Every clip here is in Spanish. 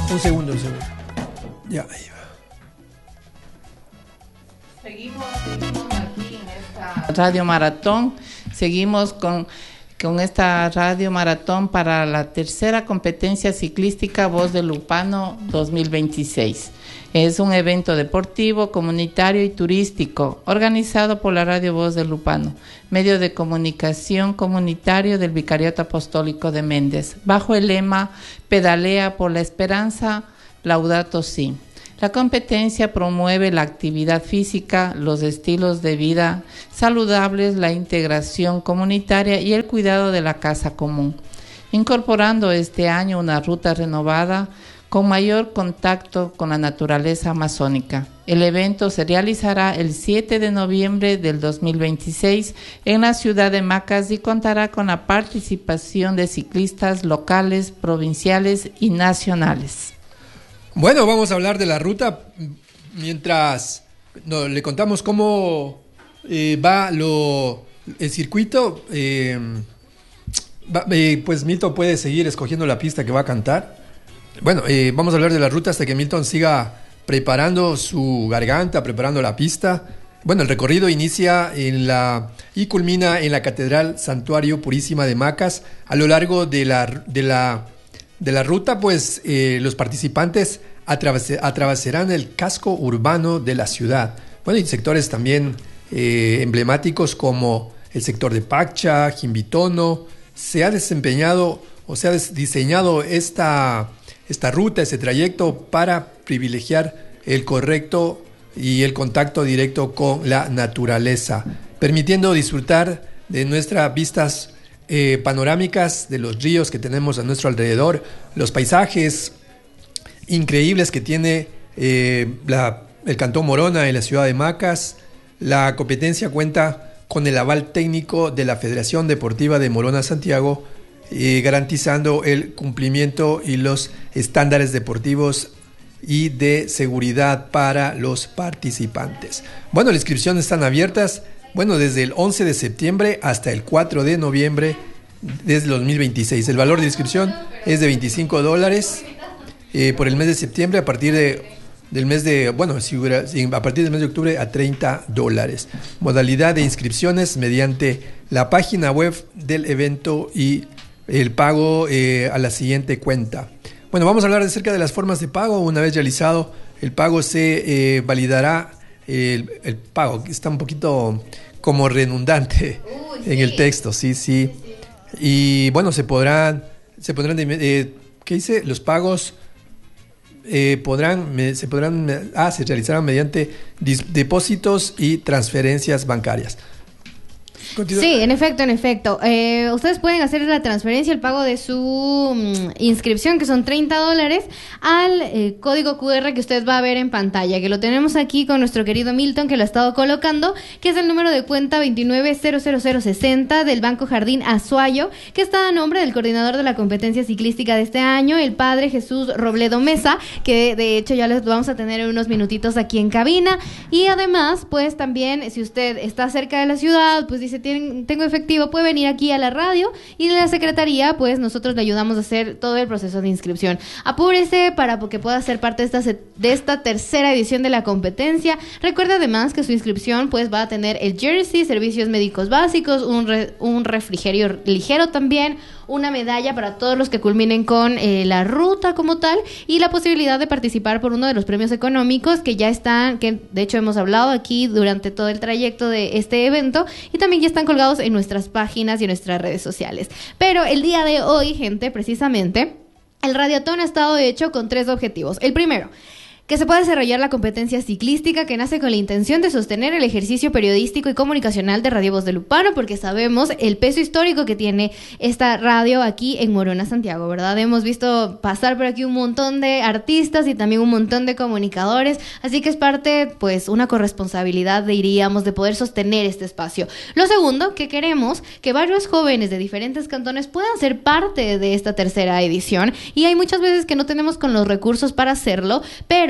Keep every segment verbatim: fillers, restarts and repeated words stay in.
Un segundo, un segundo. Ya, ahí va. Seguimos, seguimos aquí en esta Radio Maratón. Seguimos con, con esta Radio Maratón para la tercera competencia ciclística Voz de Lupano dos mil veintiséis. Es un evento deportivo, comunitario y turístico organizado por la Radio Voz de Lupano, medio de comunicación comunitario del Vicariato Apostólico de Méndez, bajo el lema Pedalea por la Esperanza, Laudato Si. La competencia promueve la actividad física, los estilos de vida saludables, la integración comunitaria y el cuidado de la casa común, incorporando este año una ruta renovada con mayor contacto con la naturaleza amazónica. El evento se realizará el siete de noviembre del dos mil veintiséis en la ciudad de Macas y contará con la participación de ciclistas locales, provinciales y nacionales. Bueno, vamos a hablar de la ruta mientras no, le contamos cómo eh, va lo, el circuito. Eh, va, eh, pues Milton puede seguir escogiendo la pista que va a cantar. Bueno, eh, vamos a hablar de la ruta hasta que Milton siga preparando su garganta, preparando la pista. Bueno, el recorrido inicia en la y culmina en la Catedral Santuario Purísima de Macas. A lo largo de la, de la, de la ruta, pues eh, los participantes atravesar, atravesarán el casco urbano de la ciudad. Bueno, y sectores también eh, emblemáticos como el sector de Pacha, Jimbitono. Se ha desempeñado o se ha diseñado esta... esta ruta, ese trayecto para privilegiar el correcto y el contacto directo con la naturaleza, permitiendo disfrutar de nuestras vistas eh, panorámicas de los ríos que tenemos a nuestro alrededor, los paisajes increíbles que tiene eh, la, el Cantón Morona en la ciudad de Macas. La competencia cuenta con el aval técnico de la Federación Deportiva de Morona Santiago, Eh, garantizando el cumplimiento y los estándares deportivos y de seguridad para los participantes. Bueno, las inscripciones están abiertas, bueno, desde el once de septiembre hasta el cuatro de noviembre desde dos mil veintiséis. El valor de inscripción es de veinticinco dólares eh, por el mes de septiembre, a partir de del mes de, bueno, si hubiera, si, a partir del mes de octubre a treinta dólares. Modalidad de inscripciones mediante la página web del evento y el pago eh, a la siguiente cuenta. Bueno, vamos a hablar acerca de las formas de pago. Una vez realizado el pago, se eh, validará el, el pago. Está un poquito como redundante Uy, en sí. el texto, sí, sí. Y bueno, se podrán, se podrán, eh, ¿qué dice? Los pagos eh, podrán, me, se podrán, ah, se realizarán mediante dis, depósitos y transferencias bancarias. Continúa. Sí, en efecto, en efecto. Eh, ustedes pueden hacer la transferencia, el pago de su um, inscripción, que son treinta dólares, al eh, código cu erre que usted va a ver en pantalla, que lo tenemos aquí con nuestro querido Milton, que lo ha estado colocando, que es el número de cuenta veintinueve cero cero cero sesenta del Banco Jardín Azuayo, que está a nombre del coordinador de la competencia ciclística de este año, el padre Jesús Robledo Mesa, que de hecho ya les vamos a tener en unos minutitos aquí en cabina. Y además, pues también, si usted está cerca de la ciudad, pues dice, tengo efectivo, puede venir aquí a la radio y de la secretaría, pues nosotros le ayudamos a hacer todo el proceso de inscripción. Apúrese para que pueda ser parte de esta, de esta tercera edición de la competencia. Recuerde además que su inscripción pues va a tener el jersey, servicios médicos básicos, un, re, un refrigerio ligero también, una medalla para todos los que culminen con eh, la ruta como tal, y la posibilidad de participar por uno de los premios económicos que ya están, que de hecho hemos hablado aquí durante todo el trayecto de este evento, y también ya están colgados en nuestras páginas y en nuestras redes sociales. Pero el día de hoy, gente, precisamente, el Radiatón ha estado hecho con tres objetivos. El primero, que se pueda desarrollar la competencia ciclística, que nace con la intención de sostener el ejercicio periodístico y comunicacional de Radio Voz de Lupano, porque sabemos el peso histórico que tiene esta radio aquí en Morona, Santiago, ¿verdad? Hemos visto pasar por aquí un montón de artistas y también un montón de comunicadores, así que es parte, pues, una corresponsabilidad, diríamos, de poder sostener este espacio. Lo segundo, que queremos que varios jóvenes de diferentes cantones puedan ser parte de esta tercera edición, y hay muchas veces que no tenemos con los recursos para hacerlo, pero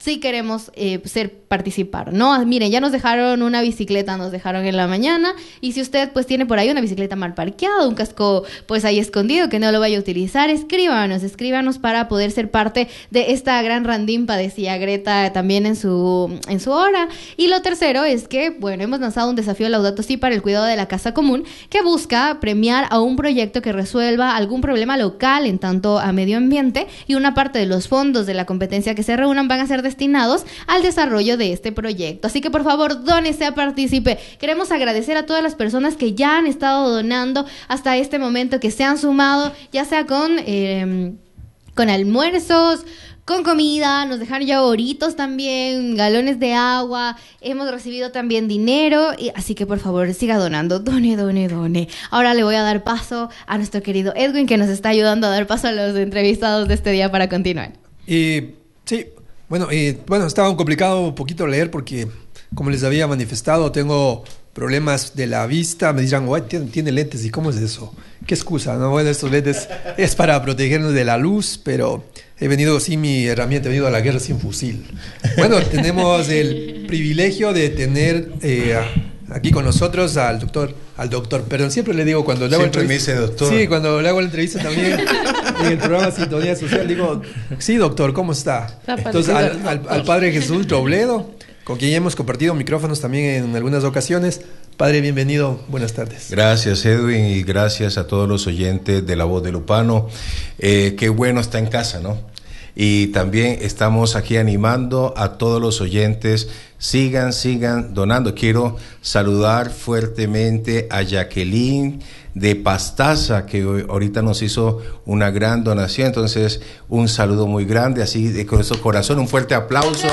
sí queremos eh, ser participar, ¿no? Miren, ya nos dejaron una bicicleta, nos dejaron en la mañana, y si usted pues tiene por ahí una bicicleta mal parqueada, un casco pues ahí escondido que no lo vaya a utilizar, escríbanos, escríbanos para poder ser parte de esta gran randimpa, decía Greta también en su, en su hora. Y lo tercero es que, bueno, hemos lanzado un desafío Laudato Si para el cuidado de la casa común, que busca premiar a un proyecto que resuelva algún problema local en tanto a medio ambiente, y una parte de los fondos de la competencia que se reúnan van a ser destinados al desarrollo de este proyecto. Así que por favor, dónese, partícipe. Queremos agradecer a todas las personas que ya han estado donando hasta este momento, que se han sumado, ya sea con, eh, con almuerzos, con comida, nos dejaron ya ahoritos también, galones de agua, hemos recibido también dinero, y así que por favor siga donando, done, done, done. Ahora le voy a dar paso a nuestro querido Edwin, que nos está ayudando a dar paso a los entrevistados de este día para continuar. Y sí, bueno, y, bueno, estaba un complicado un poquito leer porque, como les había manifestado, tengo problemas de la vista. Me dirán, "Uy, tiene, tiene lentes, ¿y cómo es eso? ¿Qué excusa?" No, bueno, estos lentes es para protegernos de la luz, pero he venido sin mi herramienta, he venido a la guerra sin fusil. Bueno, tenemos el privilegio de tener eh, aquí con nosotros al doctor, al doctor, perdón, siempre le digo cuando le hago siempre me dice doctor. Sí, cuando le hago la entrevista también en el programa Sintonía Social, digo, sí, doctor, ¿cómo está? Entonces, al, al, al padre Jesús Robledo, con quien ya hemos compartido micrófonos también en algunas ocasiones. Padre, bienvenido, buenas tardes. Gracias, Edwin, y gracias a todos los oyentes de La Voz de Lupano. Eh, qué bueno está en casa, ¿no? Y también estamos aquí animando a todos los oyentes, sigan, sigan donando. Quiero saludar fuertemente a Jacqueline de Pastaza, que hoy, ahorita nos hizo una gran donación. Entonces, un saludo muy grande, así de corazón, un fuerte aplauso.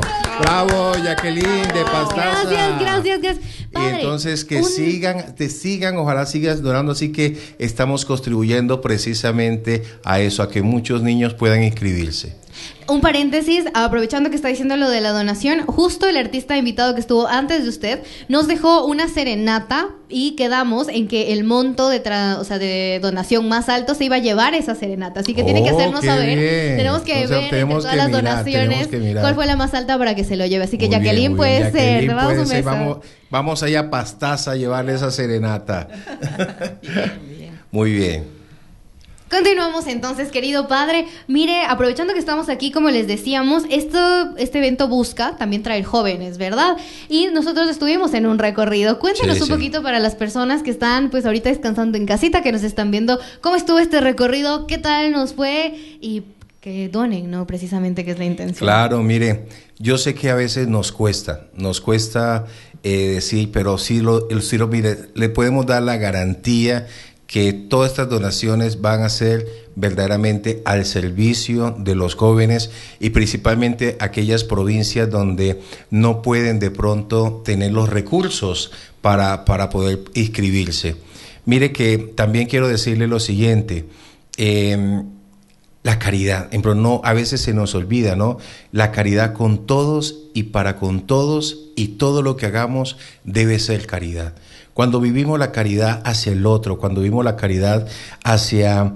Bravo, Jacqueline de Pastaza. Gracias, gracias, gracias. Padre, y entonces que un... sigan, te sigan, ojalá sigas donando, así que estamos contribuyendo precisamente a eso, a que muchos niños puedan inscribirse. Un paréntesis, aprovechando que está diciendo lo de la donación, justo el artista invitado que estuvo antes de usted nos dejó una serenata y quedamos en que el monto de, tra o sea, de donación más alto se iba a llevar esa serenata, así que oh, tiene que hacernos saber, bien. tenemos que o sea, ver tenemos entre todas que las mirar, donaciones cuál fue la más alta para que se lo lleve, así que muy Jacqueline bien, puede bien. ser, Jacqueline puede un ser. Vamos, vamos allá a Pastaza a llevarle esa serenata. bien, bien. Muy bien. Continuamos entonces, querido padre. Mire, aprovechando que estamos aquí, como les decíamos, esto, este evento busca también traer jóvenes, ¿verdad? Y nosotros estuvimos en un recorrido. Cuéntenos sí, un sí. poquito para las personas que están pues ahorita descansando en casita, que nos están viendo, cómo estuvo este recorrido, qué tal nos fue y que donen, ¿no? Precisamente, que es la intención. Claro, mire, yo sé que a veces nos cuesta, nos cuesta eh, decir, pero sí lo, sí lo, mire, le podemos dar la garantía que todas estas donaciones van a ser verdaderamente al servicio de los jóvenes y principalmente aquellas provincias donde no pueden de pronto tener los recursos para, para poder inscribirse. Mire que también quiero decirle lo siguiente, eh, la caridad, ejemplo, no, a veces se nos olvida, ¿no? La caridad con todos y para con todos, y todo lo que hagamos debe ser caridad. Cuando vivimos la caridad hacia el otro, cuando vivimos la caridad hacia,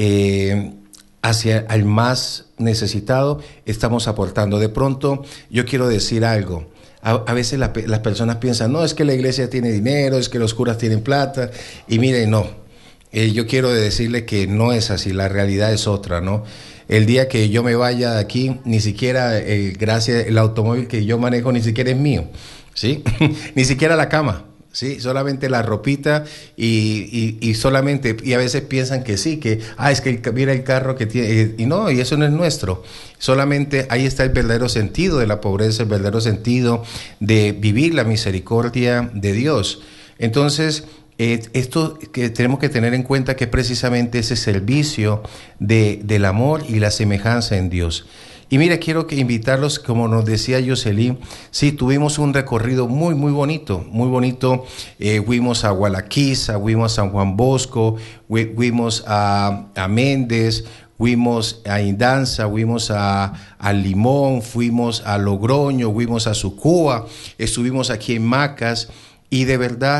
eh, hacia el más necesitado, estamos aportando. De pronto, yo quiero decir algo. A, a veces la, las personas piensan, no, es que la iglesia tiene dinero, es que los curas tienen plata. Y mire, no. Eh, yo quiero decirle que no es así, la realidad es otra, ¿no? El día que yo me vaya de aquí, ni siquiera, eh, gracias, el automóvil que yo manejo ni siquiera es mío, ¿sí? Ni siquiera la cama. Sí, solamente la ropita y, y, y solamente, y a veces piensan que sí, que, ah, es que el, mira el carro que tiene, y no, y eso no es nuestro. Solamente ahí está el verdadero sentido de la pobreza, el verdadero sentido de vivir la misericordia de Dios. Entonces, eh, esto que tenemos que tener en cuenta que precisamente ese servicio de, del amor y la semejanza en Dios. Y mira, quiero que invitarlos, como nos decía Jocelyn, sí, tuvimos un recorrido muy, muy bonito, muy bonito. Eh, fuimos a Gualaquiza, fuimos a San Juan Bosco, fuimos a, a Méndez, fuimos a Indanza, fuimos a, a Limón, fuimos a Logroño, fuimos a Sucúa, estuvimos aquí en Macas, y de verdad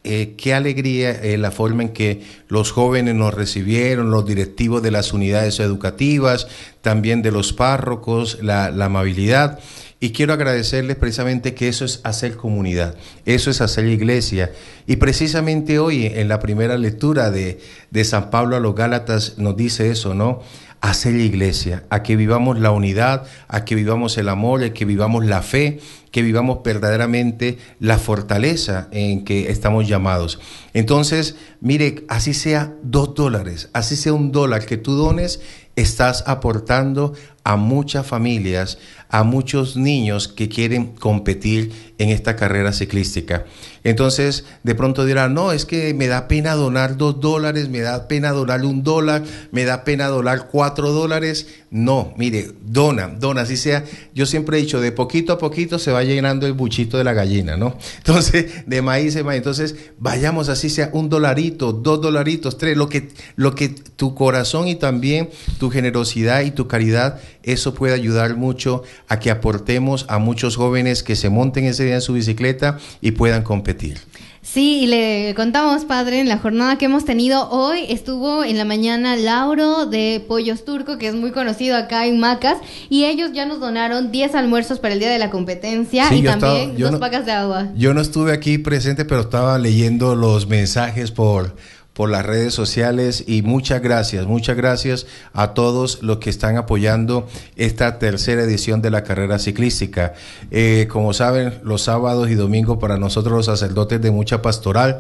eh, qué alegría eh, la forma en que los jóvenes nos recibieron, los directivos de las unidades educativas, también de los párrocos, la, la amabilidad. Y quiero agradecerles precisamente que eso es hacer comunidad, eso es hacer iglesia. Y precisamente hoy en la primera lectura de, de San Pablo a los Gálatas nos dice eso, ¿no? Hacer iglesia, a que vivamos la unidad, a que vivamos el amor, a que vivamos la fe, que vivamos verdaderamente la fortaleza en que estamos llamados. Entonces, mire, así sea dos dólares, así sea un dólar que tú dones, estás aportando a muchas familias, a muchos niños que quieren competir en esta carrera ciclística. Entonces, de pronto dirán, no, es que me da pena donar dos dólares, me da pena donar un dólar, me da pena donar cuatro dólares. No, mire, dona, dona, así sea. Yo siempre he dicho, de poquito a poquito se va llenando el buchito de la gallina, ¿no? Entonces, de maíz en maíz. Entonces, vayamos así sea un dolarito, dos dolaritos, tres, lo que, lo que tu corazón y también tu generosidad y tu caridad, eso puede ayudar mucho a que aportemos a muchos jóvenes que se monten ese día en su bicicleta y puedan competir. Sí, y le contamos, padre, en la jornada que hemos tenido hoy, estuvo en la mañana Lauro de Pollos Turco, que es muy conocido acá en Macas, y ellos ya nos donaron diez almuerzos para el día de la competencia, sí, y también estaba, dos no, pacas de agua. Yo no estuve aquí presente, pero estaba leyendo los mensajes por... por las redes sociales, y muchas gracias, muchas gracias a todos los que están apoyando esta tercera edición de la carrera ciclística. Eh, como saben, los sábados y domingos para nosotros los sacerdotes de mucha pastoral,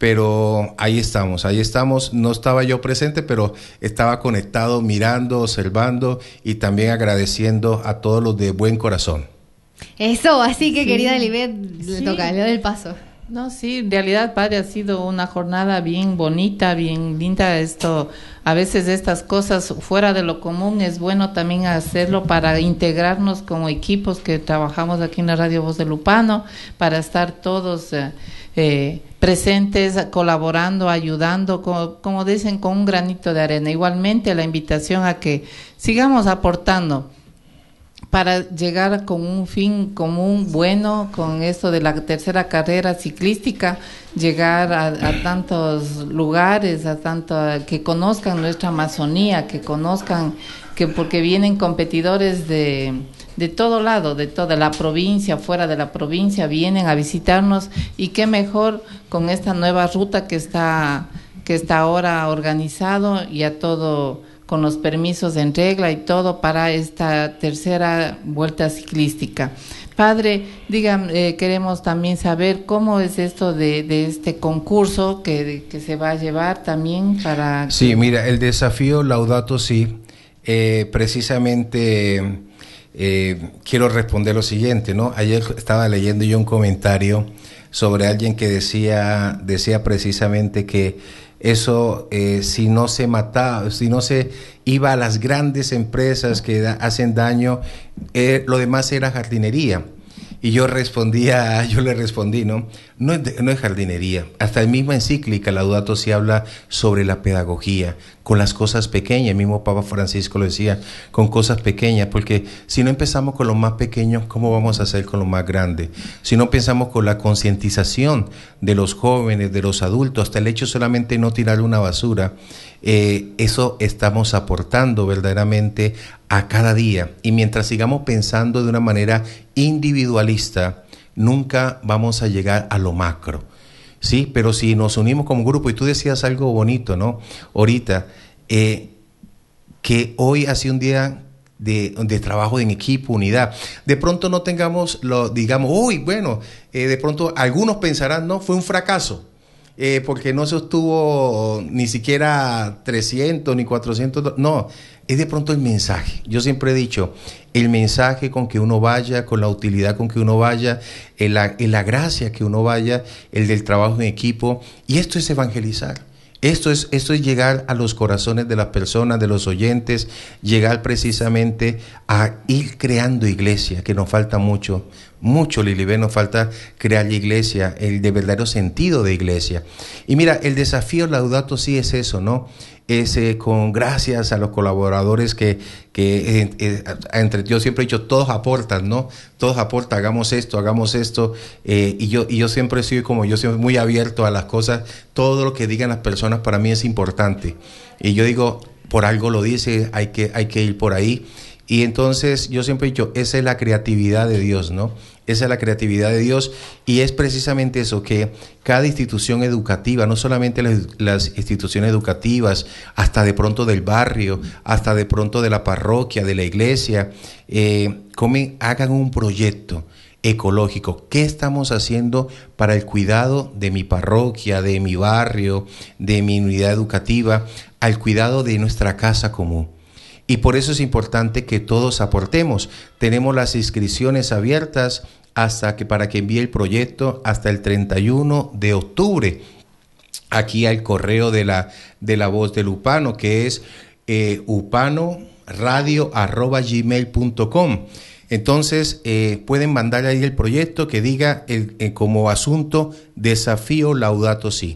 pero ahí estamos, ahí estamos. No estaba yo presente, pero estaba conectado, mirando, observando y también agradeciendo a todos los de buen corazón. Eso, así que sí. Querida Elibet, le sí. toca, le doy el paso. No, sí, en realidad, padre, ha sido una jornada bien bonita, bien linda. Esto, a veces estas cosas fuera de lo común es bueno también hacerlo para integrarnos como equipos que trabajamos aquí en la Radio Voz de Lupano, para estar todos eh, eh, presentes, colaborando, ayudando, como, como dicen, con un granito de arena. Igualmente la invitación a que sigamos aportando para llegar con un fin común bueno, con esto de la tercera carrera ciclística, llegar a, a tantos lugares, a tanto que conozcan nuestra Amazonía, que conozcan, que porque vienen competidores de, de todo lado, de toda la provincia, fuera de la provincia, vienen a visitarnos, y qué mejor con esta nueva ruta que está, que está ahora organizado, y a todo con los permisos en regla y todo para esta tercera vuelta ciclística. Padre, dígame, eh, queremos también saber cómo es esto de, de este concurso que, que se va a llevar también para... Sí, mira, el desafío Laudato Si, eh, precisamente eh, quiero responder lo siguiente, ¿no? Ayer estaba leyendo yo un comentario sobre alguien que decía, decía precisamente que eso, eh, si no se mataba, si no se iba a las grandes empresas que da, hacen daño, eh, lo demás era jardinería. Y yo respondía, yo le respondí, ¿no? No es, de, no es jardinería. Hasta el misma encíclica Laudato Si habla sobre la pedagogía, con las cosas pequeñas. El mismo Papa Francisco lo decía, con cosas pequeñas, porque si no empezamos con lo más pequeño, ¿cómo vamos a hacer con lo más grande? Si no pensamos con la concientización de los jóvenes, de los adultos, hasta el hecho solamente de no tirar una basura, eh, eso estamos aportando verdaderamente a cada día. Y mientras sigamos pensando de una manera individualista, nunca vamos a llegar a lo macro, ¿sí? Pero si nos unimos como grupo, y tú decías algo bonito, ¿no? Ahorita, eh, que hoy ha sido un día de, de trabajo en equipo, unidad. De pronto no tengamos, lo digamos, uy, bueno, eh, de pronto algunos pensarán, no, fue un fracaso. Eh, porque no se obtuvo ni siquiera trescientos ni cuatrocientos, no, es de pronto el mensaje. Yo siempre he dicho, el mensaje con que uno vaya, con la utilidad con que uno vaya, en la, en la gracia que uno vaya, el del trabajo en equipo, y esto es evangelizar. Esto es, esto es llegar a los corazones de las personas, de los oyentes, llegar precisamente a ir creando iglesia, que nos falta mucho, mucho, Lilibet, nos falta crear la iglesia, el de verdadero sentido de iglesia. Y mira, el desafío Laudato Si es eso, ¿no? es eh, con gracias a los colaboradores que, que eh, eh, entre yo siempre he dicho, todos aportan, ¿no? Todos aportan, hagamos esto, hagamos esto, eh, y yo y yo siempre soy como, yo soy muy abierto a las cosas, todo lo que digan las personas para mí es importante, y yo digo, por algo lo dice, hay que, hay que ir por ahí. Y entonces yo siempre he dicho, esa es la creatividad de Dios, ¿no? Esa es la creatividad de Dios, y es precisamente eso, que cada institución educativa, no solamente las, las instituciones educativas, hasta de pronto del barrio, hasta de pronto de la parroquia, de la iglesia, eh, comen, hagan un proyecto ecológico. ¿Qué estamos haciendo para el cuidado de mi parroquia, de mi barrio, de mi unidad educativa, al cuidado de nuestra casa común? Y por eso es importante que todos aportemos. Tenemos las inscripciones abiertas hasta que para que envíe el proyecto hasta el treinta y uno de octubre. Aquí al correo de la, de la Voz del Upano, que es eh, upanoradio arroba gmail punto com. Entonces eh, pueden mandar ahí el proyecto que diga el, eh, como asunto Desafío Laudato Si.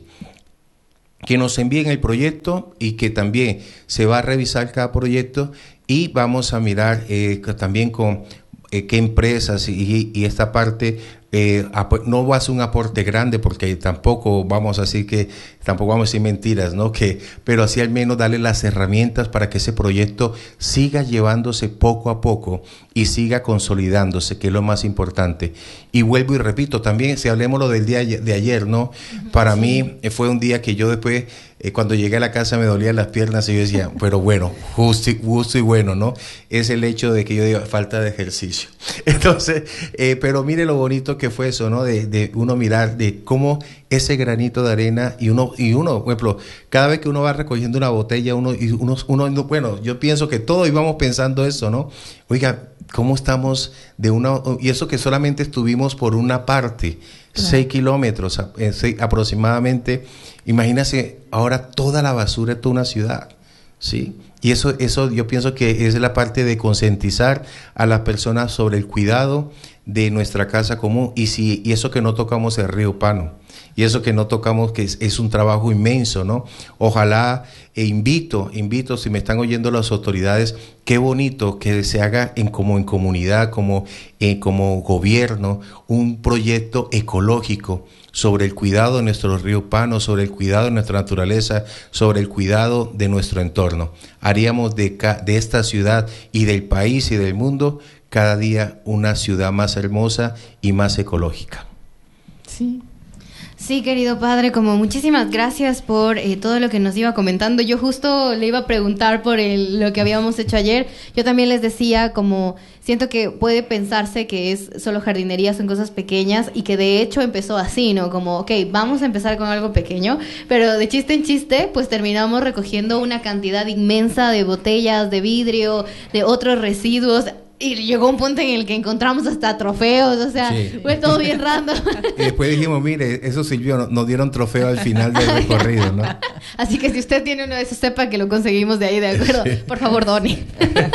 Que nos envíen el proyecto y que también se va a revisar cada proyecto, y vamos a mirar eh, también con eh, qué empresas y, y esta parte eh, no va a ser un aporte grande, porque tampoco vamos a decir que tampoco vamos a decir mentiras, ¿no? Que, pero así al menos darle las herramientas para que ese proyecto siga llevándose poco a poco y siga consolidándose, que es lo más importante. Y vuelvo y repito, también si hablemos lo del día de ayer, ¿no? Uh-huh, para sí. mí eh, fue un día que yo después, eh, cuando llegué a la casa me dolían las piernas y yo decía, pero bueno, justo y, justo y bueno, ¿no? Es el hecho de que yo digo, falta de ejercicio. Entonces, eh, pero mire lo bonito que fue eso, ¿no? De, de uno mirar de cómo ese granito de arena, y uno, y uno, por ejemplo, cada vez que uno va recogiendo una botella, uno, y uno, uno, bueno, yo pienso que todos íbamos pensando eso, ¿no? Oiga, ¿cómo estamos de una, y eso que solamente estuvimos por una parte, claro. seis kilómetros eh, seis, aproximadamente, imagínese ahora toda la basura de toda una ciudad, ¿sí? Y eso, eso yo pienso que es la parte de concientizar a las personas sobre el cuidado de nuestra casa común, y si y eso que no tocamos el río Upano, y eso que no tocamos, que es, es un trabajo inmenso, ¿no? Ojalá, e invito, invito, si me están oyendo las autoridades, qué bonito que se haga en como en comunidad, como, eh, como gobierno, un proyecto ecológico sobre el cuidado de nuestro río Upano, sobre el cuidado de nuestra naturaleza, sobre el cuidado de nuestro entorno. Haríamos de, de esta ciudad y del país y del mundo cada día una ciudad más hermosa y más ecológica. Sí. Sí, querido padre, como muchísimas gracias por eh, todo lo que nos iba comentando. Yo justo le iba a preguntar por el, lo que habíamos hecho ayer. Yo también les decía, como siento que puede pensarse que es solo jardinería, son cosas pequeñas, y que de hecho empezó así, ¿no? Como, ok, vamos a empezar con algo pequeño, pero de chiste en chiste, pues terminamos recogiendo una cantidad inmensa de botellas, de vidrio, de otros residuos. Y llegó un punto en el que encontramos hasta trofeos, o sea, sí. Fue todo bien random. Y después dijimos, mire, eso sirvió, nos dieron trofeo al final del recorrido, ¿no? Así que si usted tiene uno de esos, sepa que lo conseguimos de ahí, ¿de acuerdo? Sí. Por favor, done.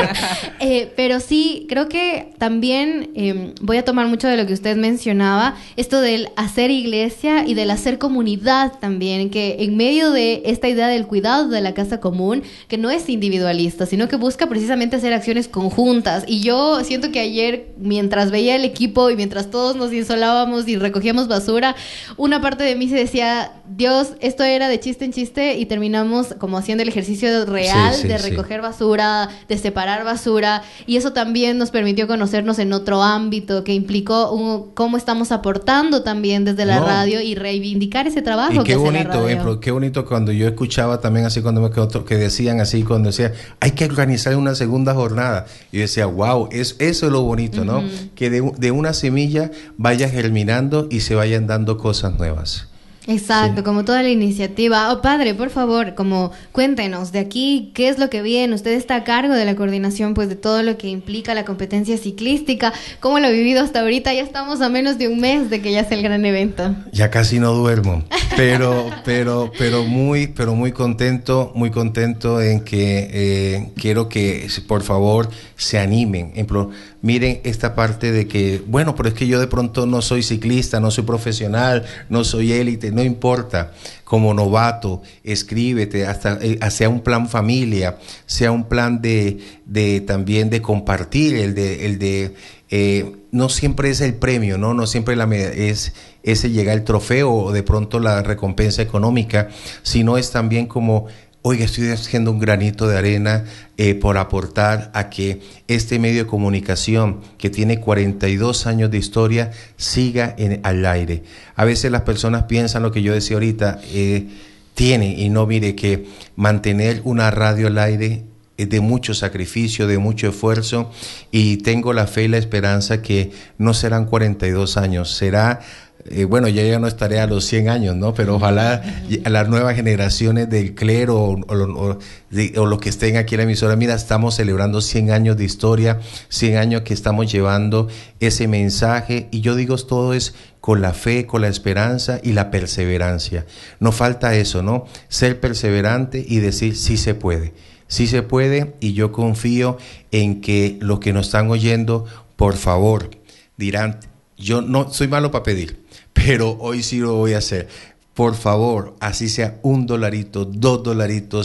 eh, pero sí, creo que también eh, voy a tomar mucho de lo que usted mencionaba, esto del hacer iglesia y del hacer comunidad también, que en medio de esta idea del cuidado de la casa común, que no es individualista, sino que busca precisamente hacer acciones conjuntas. Y yo Yo siento que ayer, mientras veía el equipo y mientras todos nos insolábamos y recogíamos basura, una parte de mí se decía, Dios, esto era de chiste en chiste, y terminamos como haciendo el ejercicio real sí, sí, de recoger sí. basura, de separar basura, y eso también nos permitió conocernos en otro ámbito que implicó un, cómo estamos aportando también desde la no. radio y reivindicar ese trabajo. Y qué que bonito, hace la radio. Ejemplo, qué bonito cuando yo escuchaba también así cuando me quedó, que decían así, cuando decía, hay que organizar una segunda jornada, y yo decía, wow, Es, eso es lo bonito, ¿no? Uh-huh. Que de, de una semilla vaya germinando y se vayan dando cosas nuevas. Exacto, sí. Como toda la iniciativa. Oh, padre, por favor, como cuéntenos de aquí, ¿qué es lo que viene? Usted está a cargo de la coordinación, pues, de todo lo que implica la competencia ciclística. ¿Cómo lo ha vivido hasta ahorita? Ya estamos a menos de un mes de que ya sea el gran evento. Ya casi no duermo, pero, pero, pero muy, pero muy contento, muy contento en que eh, quiero que, por favor, se animen. Ejemplo, miren esta parte de que, bueno, pero es que yo de pronto no soy ciclista, no soy profesional, no soy élite. no importa, como novato, escríbete, hasta eh, sea un plan familia, sea un plan de, de también de compartir, el de, el de eh, no siempre es el premio, no, no siempre la es ese llega el trofeo o de pronto la recompensa económica, sino es también como, oiga, estoy haciendo un granito de arena eh, por aportar a que este medio de comunicación que tiene cuarenta y dos años de historia siga en, al aire. A veces las personas piensan lo que yo decía ahorita, eh, tiene y no mire que mantener una radio al aire es de mucho sacrificio, de mucho esfuerzo, y tengo la fe y la esperanza que no serán cuarenta y dos años, será... Eh, bueno, yo ya no estaré a los cien años, ¿no? Pero ojalá a las nuevas generaciones del clero o, o, o, de, o los que estén aquí en la emisora, mira, estamos celebrando cien años de historia, cien años que estamos llevando ese mensaje, y yo digo, todo es con la fe, con la esperanza y la perseverancia. No falta eso, ¿no? Ser perseverante y decir, sí se puede, sí se puede, y yo confío en que los que nos están oyendo, por favor, dirán, yo no soy malo para pedir, pero hoy sí lo voy a hacer. Por favor, así sea un dolarito, dos dolaritos,